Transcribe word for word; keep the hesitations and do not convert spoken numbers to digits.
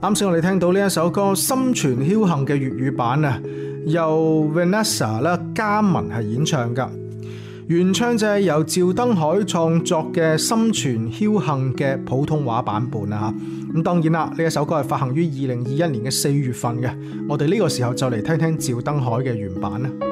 啱先我哋聽到呢一首歌《心存僥倖》嘅粵語版啊，由 Vanessa 啦嘉文係演唱噶，原唱就係由趙登海創作嘅《心存僥倖》嘅普通話版本啊。咁當然啦，呢一首歌係發行於二零二一年嘅四月份嘅，我哋呢個時候就嚟聽聽趙登海嘅原版啦。